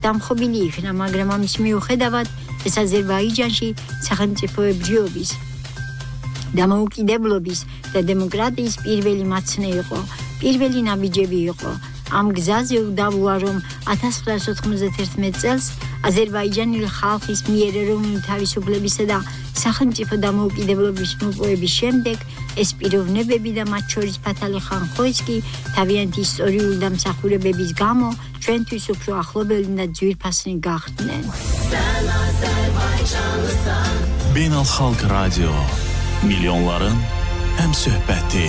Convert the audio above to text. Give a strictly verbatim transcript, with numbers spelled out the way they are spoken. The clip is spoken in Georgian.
დამხობილი იქნა, მაგრამ ამის მიუხედავად ეს აზერბაიჯანში სახელმწიფოებრიობის, დამოუკიდებლობის და დემოკრატიის პირველი მაცნე იყო, პირველი ნაბიჯები იყო. Am gzaze უდავოა, რომ ათას ცხრაას ოთხმოცდათერთმეტ წელს აზერბაიჯანელი ხალხის მიერ ეროვნული თავისუფლებისა და სახელმწიფო დამოუკიდებლობის მოპოვების შემდეგ ეს პიროვნებები და მათ შორის ფათალი ხანხოიცკი თავიანთი ისტორიული დამსახურებების გამო ჩვენთვის უფრო ახლობელი და ძვირფასნი გახდნენ. Beynəlxalq Radio milyonların həm söhbəti,